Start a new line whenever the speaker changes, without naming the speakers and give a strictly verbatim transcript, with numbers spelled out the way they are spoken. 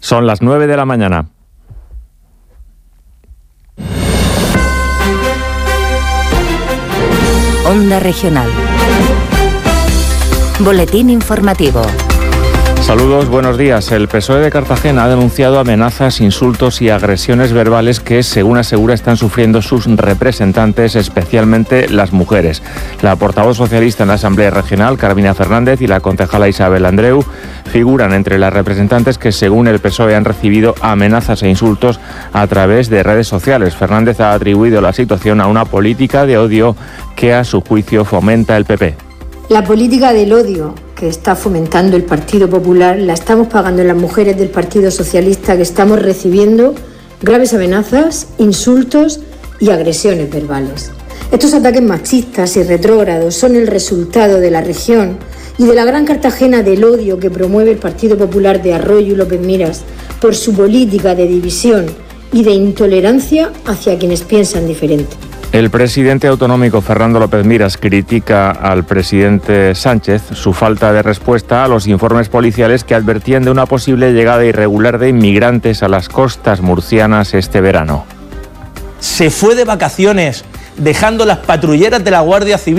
Son las nueve de la mañana.
Onda Regional. Boletín informativo.
Saludos, buenos días. El P S O E de Cartagena ha denunciado amenazas, insultos y agresiones verbales que, según asegura, están sufriendo sus representantes, especialmente las mujeres. La portavoz socialista en la Asamblea Regional, Carmina Fernández, y la concejala Isabel Andreu figuran entre las representantes que, según el P S O E, han recibido amenazas e insultos a través de redes sociales. Fernández ha atribuido la situación a una política de odio que, a su juicio, fomenta el P P.
La política del odio que está fomentando el Partido Popular la estamos pagando las mujeres del Partido Socialista, que estamos recibiendo graves amenazas, insultos y agresiones verbales. Estos ataques machistas y retrógrados son el resultado de la región y de la Gran Cartagena del odio que promueve el Partido Popular de Arroyo y López Miras por su política de división y de intolerancia hacia quienes piensan diferente.
El presidente autonómico Fernando López Miras critica al presidente Sánchez su falta de respuesta a los informes policiales que advertían de una posible llegada irregular de inmigrantes a las costas murcianas este verano.
Se fue de vacaciones dejando las patrulleras de la Guardia Civil